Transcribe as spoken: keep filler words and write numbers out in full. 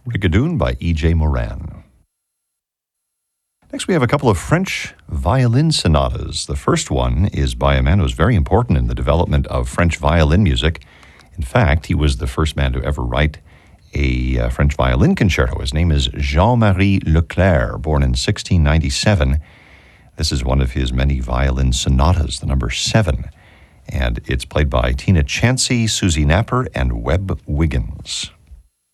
Rigadoon by E J Moran. Next, we have a couple of French violin sonatas. The first one is by a man who was very important in the development of French violin music. In fact, he was the first man to ever write a uh, French violin concerto. His name is Jean-Marie Leclerc, born in sixteen ninety-seven. This is one of his many violin sonatas, the number seven. And it's played by Tina Chancey, Susie Napper, and Webb Wiggins.